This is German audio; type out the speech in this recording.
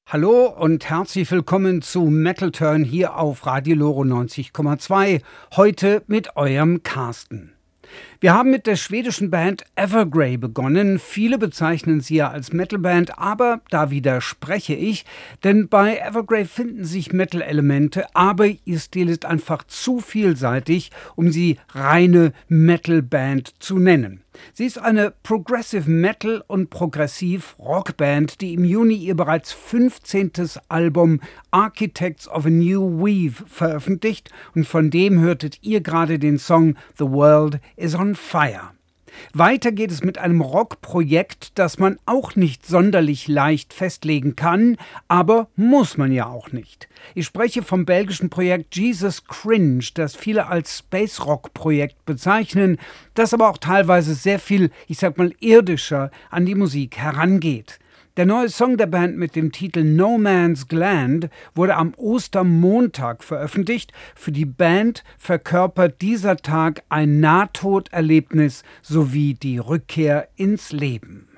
Hallo und herzlich willkommen zu Metal Turn hier auf Radio Loro 90,2. Heute mit eurem Carsten. Wir haben mit der schwedischen Band Evergrey begonnen. Viele bezeichnen sie ja als Metalband, aber da widerspreche ich, denn bei Evergrey finden sich Metal-Elemente, aber ihr Stil ist einfach zu vielseitig, um sie reine Metalband zu nennen. Sie ist eine Progressive Metal und Progressiv Rockband, die im Juni ihr bereits 15. Album Architects of a New Weave veröffentlicht, und von dem hörtet ihr gerade den Song The World is on Fire. Weiter geht es mit einem Rockprojekt, das man auch nicht sonderlich leicht festlegen kann, aber muss man ja auch nicht. Ich spreche vom belgischen Projekt Jesus Cringe, das viele als Space Rock Projekt bezeichnen, das aber auch teilweise sehr viel, irdischer an die Musik herangeht. Der neue Song der Band mit dem Titel No Man's Land wurde am Ostermontag veröffentlicht. Für die Band verkörpert dieser Tag ein Nahtoderlebnis sowie die Rückkehr ins Leben.